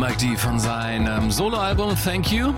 Mike D von seinem Soloalbum Thank You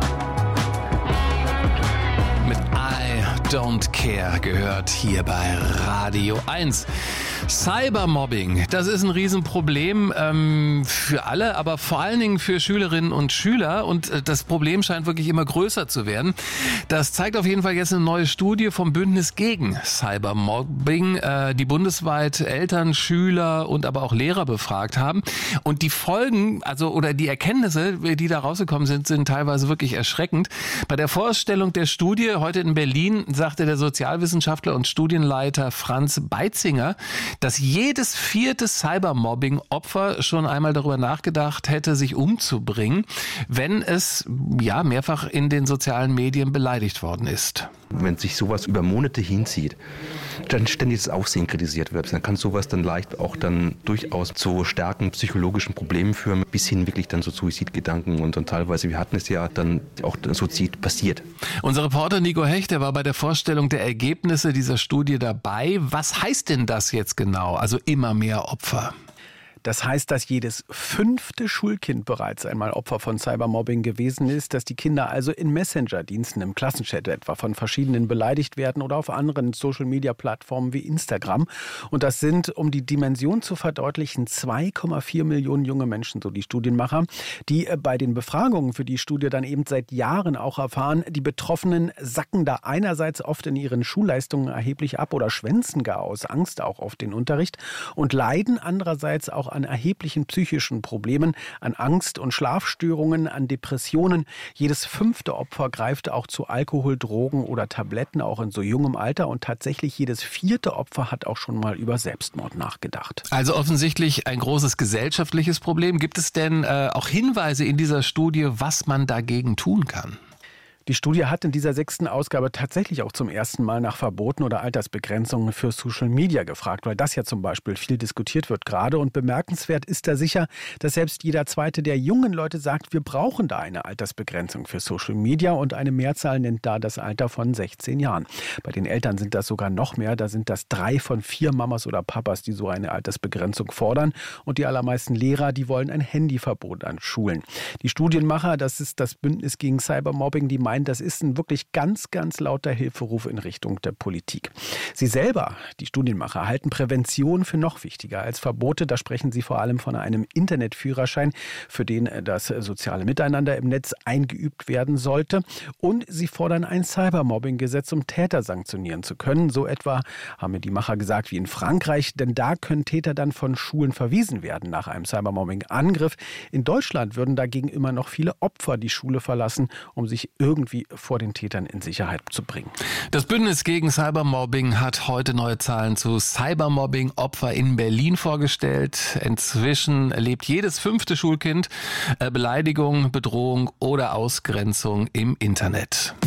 mit I Don't Care gehört hier bei Radio 1. Cybermobbing, das ist ein Riesenproblem für alle, aber vor allen Dingen für Schülerinnen und Schüler, und das Problem scheint wirklich immer größer zu werden. Das zeigt auf jeden Fall jetzt eine neue Studie vom Bündnis gegen Cybermobbing, die bundesweit Eltern, Schüler und aber auch Lehrer befragt haben. Und die Folgen, oder die Erkenntnisse, die da rausgekommen sind teilweise wirklich erschreckend. Bei der Vorstellung der Studie heute in Berlin sagte der Sozialwissenschaftler und Studienleiter Franz Beitzinger, dass jedes 4. Cybermobbing-Opfer schon einmal darüber nachgedacht hätte, sich umzubringen, wenn es mehrfach in den sozialen Medien beleidigt worden ist. Wenn sich sowas über Monate hinzieht, dann ständig das Aufsehen kritisiert wird, dann kann sowas dann leicht auch dann durchaus zu starken psychologischen Problemen führen, bis hin wirklich dann zu Suizidgedanken und dann teilweise, wir hatten es ja dann auch Suizid passiert. Unser Reporter Nico Hecht, der war bei der Vorstellung der Ergebnisse dieser Studie dabei. Was heißt denn das jetzt genau? Also immer mehr Opfer. Das heißt, dass jedes 5. Schulkind bereits einmal Opfer von Cybermobbing gewesen ist, dass die Kinder also in Messenger-Diensten, im Klassenchat etwa von verschiedenen beleidigt werden oder auf anderen Social-Media-Plattformen wie Instagram. Und das sind, um die Dimension zu verdeutlichen, 2,4 Millionen junge Menschen, so die Studienmacher, die bei den Befragungen für die Studie dann eben seit Jahren auch erfahren, die Betroffenen sacken da einerseits oft in ihren Schulleistungen erheblich ab oder schwänzen gar aus Angst auch auf den Unterricht und leiden andererseits auch an erheblichen psychischen Problemen, an Angst- und Schlafstörungen, an Depressionen. Jedes 5. Opfer greift auch zu Alkohol, Drogen oder Tabletten, auch in so jungem Alter. Und tatsächlich jedes 4. Opfer hat auch schon mal über Selbstmord nachgedacht. Also offensichtlich ein großes gesellschaftliches Problem. Gibt es denn auch Hinweise in dieser Studie, was man dagegen tun kann? Die Studie hat in dieser 6. Ausgabe tatsächlich auch zum ersten Mal nach Verboten oder Altersbegrenzungen für Social Media gefragt, weil das ja zum Beispiel viel diskutiert wird gerade. Und bemerkenswert ist da sicher, dass selbst jeder Zweite der jungen Leute sagt, wir brauchen da eine Altersbegrenzung für Social Media, und eine Mehrzahl nennt da das Alter von 16 Jahren. Bei den Eltern sind das sogar noch mehr, da sind das 3 von 4 Mamas oder Papas, die so eine Altersbegrenzung fordern. Und die allermeisten Lehrer, die wollen ein Handyverbot an Schulen. Die Studienmacher, das ist das Bündnis gegen Cybermobbing, die meinen, das ist ein wirklich ganz, ganz lauter Hilferuf in Richtung der Politik. Sie selber, die Studienmacher, halten Prävention für noch wichtiger als Verbote. Da sprechen sie vor allem von einem Internetführerschein, für den das soziale Miteinander im Netz eingeübt werden sollte. Und sie fordern ein Cybermobbing-Gesetz, um Täter sanktionieren zu können. So etwa, haben mir die Macher gesagt, wie in Frankreich. Denn da können Täter dann von Schulen verwiesen werden nach einem Cybermobbing-Angriff. In Deutschland würden dagegen immer noch viele Opfer die Schule verlassen, um sich irgendwie vor den Tätern in Sicherheit zu bringen. Das Bündnis gegen Cybermobbing hat heute neue Zahlen zu Cybermobbing-Opfer in Berlin vorgestellt. Inzwischen erlebt jedes 5. Schulkind Beleidigung, Bedrohung oder Ausgrenzung im Internet.